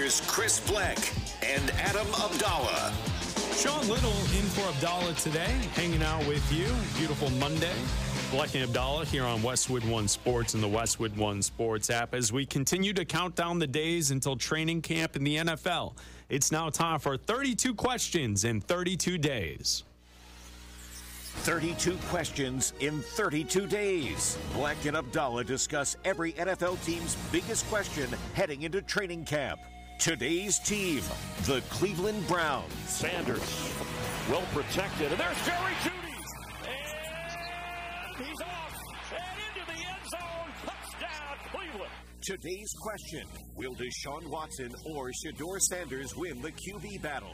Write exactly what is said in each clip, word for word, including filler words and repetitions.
Here's Chris Black and Adam Abdallah. Sean Little in for Abdallah today, hanging out with you. Beautiful Monday. Black and Abdallah here on Westwood One Sports and the Westwood One Sports app as we continue to count down the days until training camp in the N F L. It's now time for thirty-two questions in thirty-two days. thirty-two questions in thirty-two days. Black and Abdallah discuss every N F L team's biggest question heading into training camp. Today's team, the Cleveland Browns. Sanders, well protected, and there's Jerry Jeudy, and he's off, and into the end zone, touchdown, Cleveland. Today's question, will Deshaun Watson or Shedeur Sanders win the Q B battle?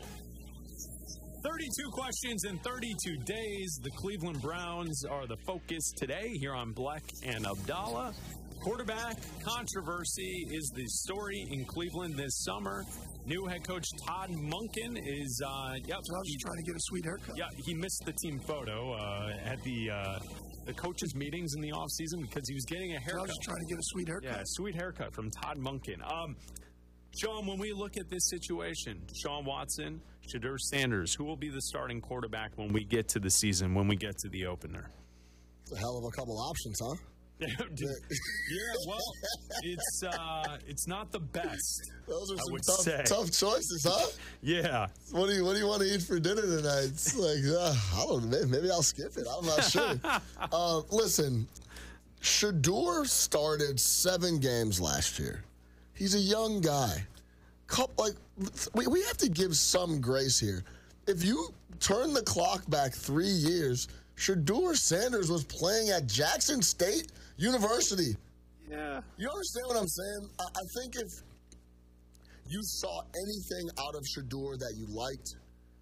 thirty-two questions in thirty-two days. The Cleveland Browns are the focus today here on Black and Abdallah. Quarterback controversy is the story in Cleveland this summer. New head coach Todd Monken is, uh, yep. So I was trying to get a sweet haircut. Yeah, he missed the team photo uh, at the uh, the coaches' meetings in the offseason because he was getting a haircut. So I was just trying to get a sweet haircut. Yeah, sweet haircut from Todd Monken. Um, Sean, when we look at this situation, Deshaun Watson, Shedeur Sanders, who will be the starting quarterback when we get to the season, when we get to the opener? It's a hell of a couple options, huh? yeah, well, it's uh, it's not the best. Those are I some would tough, say. tough choices, huh? Yeah. What do you What do you want to eat for dinner tonight? It's like uh, I don't know. Maybe I'll skip it. I'm not sure. uh, listen, Shedeur started seven games last year. He's a young guy. Couple, like we we have to give some grace here. If you turn the clock back three years, Shedeur Sanders was playing at Jackson State University. Yeah. You understand what I'm saying? I, I think if you saw anything out of Shedeur that you liked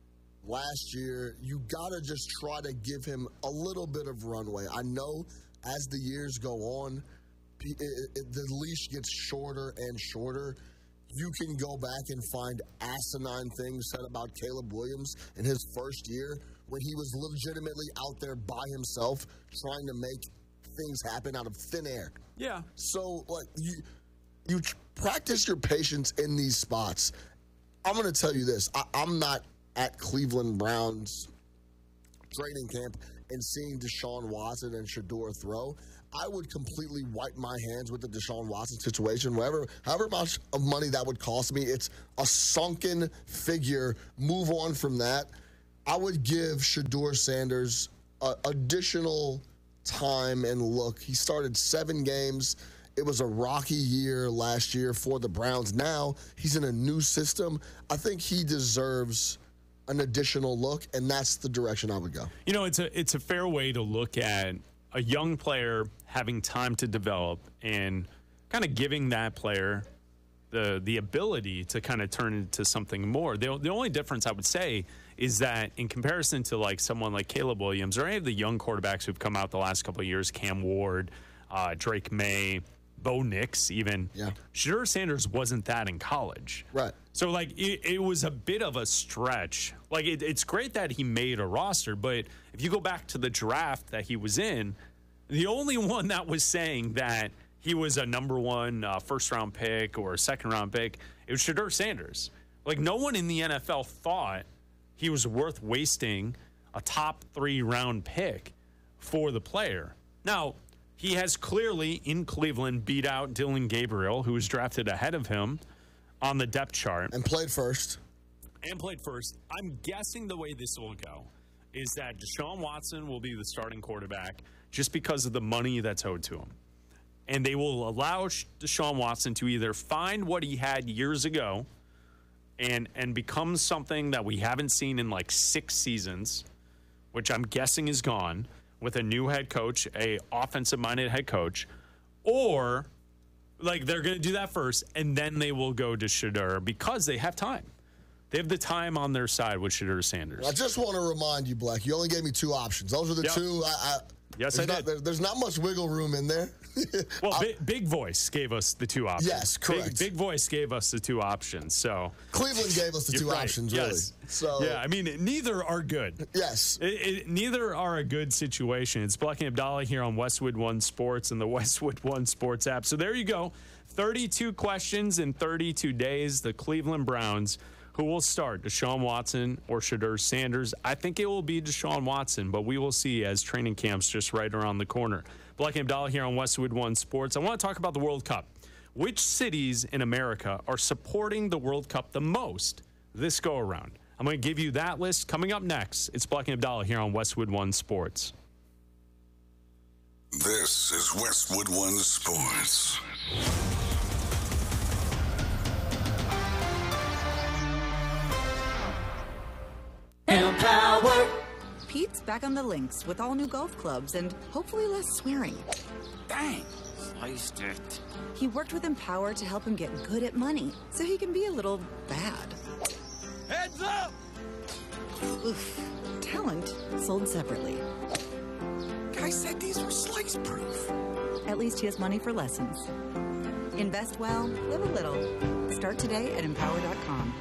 last year, you got to just try to give him a little bit of runway. I know as the years go on, it, it, the leash gets shorter and shorter. You can go back and find asinine things said about Caleb Williams in his first year when he was legitimately out there by himself trying to make things happen out of thin air. Yeah. So, like, you you practice your patience in these spots. I'm going to tell you this. I, I'm not at Cleveland Browns training camp and seeing Deshaun Watson and Shedeur throw. I would completely wipe my hands with the Deshaun Watson situation. Whatever, however much of money that would cost me, it's a sunken figure. Move on from that. I would give Shedeur Sanders uh, additional time and look. He started seven games. It was a rocky year last year for the Browns. Now he's in a new system. I think he deserves an additional look, and that's the direction I would go. You know, it's a it's a fair way to look at a young player having time to develop and kind of giving that player the the ability to kind of turn into something more. The, the only difference I would say is that in comparison to like someone like Caleb Williams or any of the young quarterbacks who've come out the last couple of years, Cam Ward, uh, Drake May, Bo Nix even, yeah. Shedeur Sanders wasn't that in college. Right. So, like, it, it was a bit of a stretch. Like, it, it's great that he made a roster, but if you go back to the draft that he was in, the only one that was saying that he was a number one uh, first-round pick or a second-round pick, it was Shedeur Sanders. Like, no one in the N F L thought he was worth wasting a top three-round pick for the player. Now, he has clearly, in Cleveland, beat out Dillon Gabriel, who was drafted ahead of him on the depth chart. And played first. And played first. I'm guessing the way this will go is that Deshaun Watson will be the starting quarterback just because of the money that's owed to him. And they will allow Deshaun Watson to either find what he had years ago and and become something that we haven't seen in like six seasons, which I'm guessing is gone, with a new head coach, a offensive-minded head coach, or like they're going to do that first, and then they will go to Shedeur because they have time. They have the time on their side with Shedeur Sanders. I just want to remind you, Black, you only gave me two options. Those are the Yep. two. I, I, yes, I not, did. There, there's not much wiggle room in there. Well, big, big Voice gave us the two options. Yes, correct. Big, big Voice gave us the two options. So Cleveland gave us the two You're right. options, Yes. really. So yeah, I mean, neither are good. Yes. It, it, neither are a good situation. It's Black and Abdallah here on Westwood One Sports and the Westwood One Sports app. So there you go. thirty-two questions in thirty-two days. The Cleveland Browns, who will start, Deshaun Watson or Shedeur Sanders? I think it will be Deshaun Watson, but we will see as training camp's just right around the corner. Black and Abdallah here on Westwood One Sports. I want to talk about the World Cup. Which cities in America are supporting the World Cup the most this go-around? I'm going to give you that list coming up next. It's Black and Abdallah here on Westwood One Sports. This is Westwood One Sports. Empower. Pete's back on the links with all new golf clubs and hopefully less swearing. Dang, sliced it. He worked with Empower to help him get good at money so he can be a little bad. Heads up! Oof. Talent sold separately. Guy said these were slice proof. At least he has money for lessons. Invest well, live a little. Start today at empower dot com.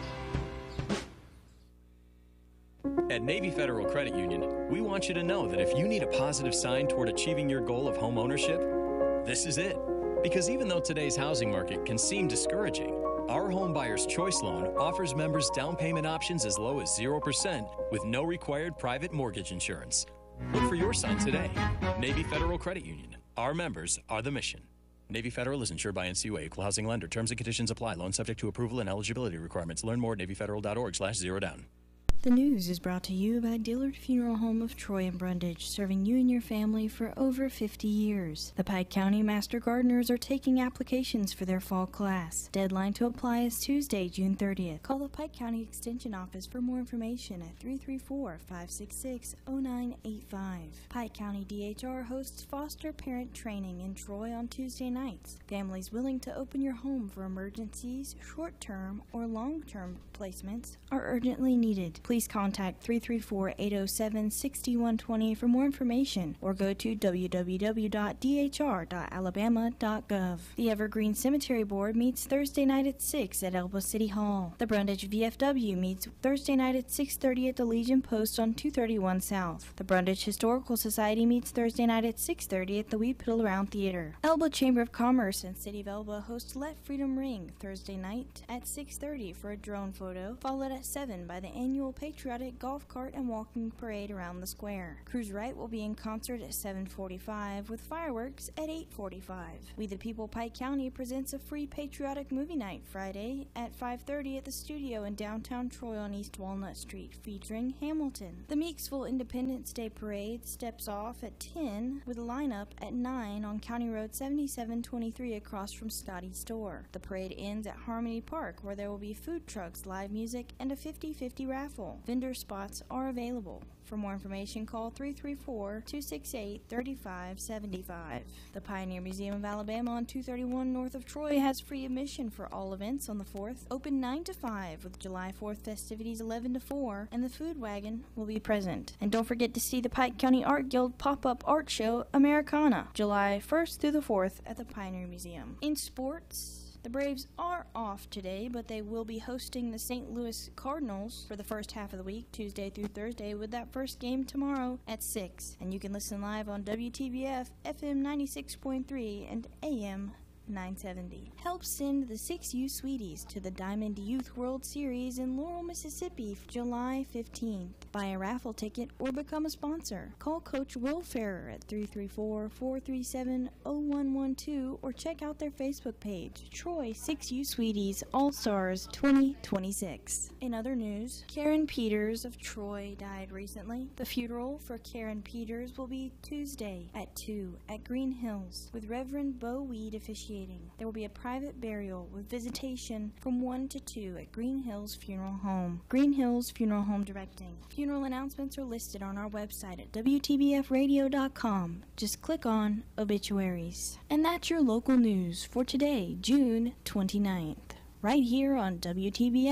At Navy Federal Credit Union, we want you to know that if you need a positive sign toward achieving your goal of home ownership, this is it. Because even though today's housing market can seem discouraging, our Home Buyer's Choice Loan offers members down payment options as low as zero percent with no required private mortgage insurance. Look for your sign today. Navy Federal Credit Union. Our members are the mission. Navy Federal is insured by N C U A, Equal Housing Lender. Terms and conditions apply. Loan subject to approval and eligibility requirements. Learn more at navy federal dot org slash zero down. The news is brought to you by Dillard Funeral Home of Troy and Brundage, serving you and your family for over fifty years. The Pike County Master Gardeners are taking applications for their fall class. Deadline to apply is Tuesday, June thirtieth. Call the Pike County Extension Office for more information at three three four, five six six, zero nine eight five. Pike County D H R hosts foster parent training in Troy on Tuesday nights. Families willing to open your home for emergencies, short-term, or long-term placements are urgently needed. Please contact three three four, eight oh seven, six one two zero for more information or go to w w w dot d h r dot alabama dot gov. The Evergreen Cemetery Board meets Thursday night at six at Elba City Hall. The Brundage V F W meets Thursday night at six thirty at the Legion Post on two thirty-one South. The Brundage Historical Society meets Thursday night at six thirty at the Wee Piddle Round Theater. Elba Chamber of Commerce and City of Elba host Let Freedom Ring Thursday night at six thirty for a drone photo, followed at seven by the annual Patriotic Golf Cart and Walking Parade around the square. Cruise Wright will be in concert at seven forty-five with fireworks at eight forty-five. We the People Pike County presents a free patriotic movie night Friday at five thirty at the studio in downtown Troy on East Walnut Street featuring Hamilton. The Meeksville Independence Day Parade steps off at ten with a lineup at nine on County Road seventy-seven twenty-three across from Scotty's store. The parade ends at Harmony Park where there will be food trucks, live music, and a fifty fifty raffle. Vendor spots are available. For more information, call three three four, two six eight, three five seven five. The Pioneer Museum of Alabama on two thirty-one north of Troy has free admission for all events on the fourth, open nine to five with July fourth festivities eleven to four, and the Food Wagon will be present. And don't forget to see the Pike County Art Guild pop-up art show Americana, July first through the fourth at the Pioneer Museum. In sports, the Braves are off today, but they will be hosting the Saint Louis Cardinals for the first half of the week, Tuesday through Thursday, with that first game tomorrow at six. And you can listen live on W T B F, F M ninety-six point three, and A M nine seventy. Help send the six U Sweeties to the Diamond Youth World Series in Laurel, Mississippi, July fifteenth. Buy a raffle ticket or become a sponsor. Call Coach Will Ferrer at three three four, four three seven, zero one one two or check out their Facebook page, Troy six U Sweeties All-Stars twenty twenty-six. In other news, Karen Peters of Troy died recently. The funeral for Karen Peters will be Tuesday at two at Green Hills with Reverend Bo Weed officiating. There will be a private burial with visitation from one to two at Green Hills Funeral Home. Green Hills Funeral Home Directing. Funeral announcements are listed on our website at w t b f radio dot com. Just click on Obituaries. And that's your local news for today, June twenty-ninth. Right here on W T B F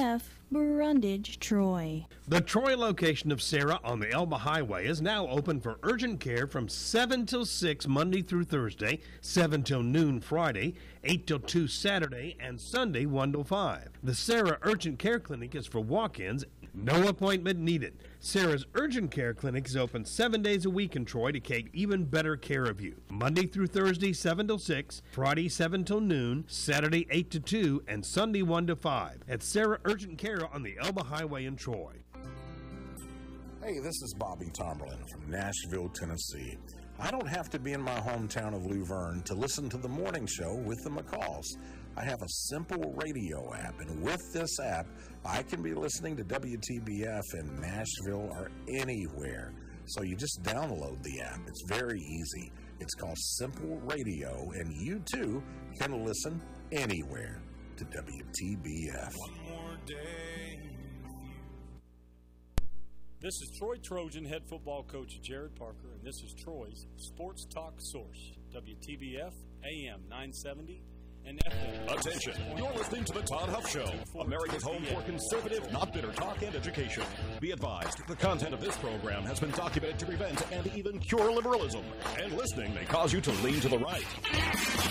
Brundage, Troy. The Troy location of Sarah on the Elba Highway is now open for urgent care from seven till six Monday through Thursday, seven till noon Friday, eight till two Saturday, and Sunday one till five. The Sarah Urgent Care Clinic is for walk-ins. No appointment needed. Sarah's Urgent Care Clinic is open seven days a week in Troy to take even better care of you. Monday through Thursday, seven till six, Friday, seven till noon, Saturday, eight to two, and Sunday, one to five. At Sarah Urgent Care on the Elba Highway in Troy. Hey, this is Bobby Tomberlin from Nashville, Tennessee. I don't have to be in my hometown of Luverne to listen to the morning show with the McCalls. I have a simple radio app, and with this app, I can be listening to W T B F in Nashville or anywhere. So you just download the app. It's very easy. It's called Simple Radio, and you too can listen anywhere to W T B F. One more day. This is Troy Trojan head football coach Jared Parker, and this is Troy's Sports Talk Source, W T B F A M nine seventy and F M. Attention, you're listening to the Todd Huff Show, America's home for conservative, not bitter talk and education. Be advised, the content of this program has been documented to prevent and even cure liberalism, and listening may cause you to lean to the right.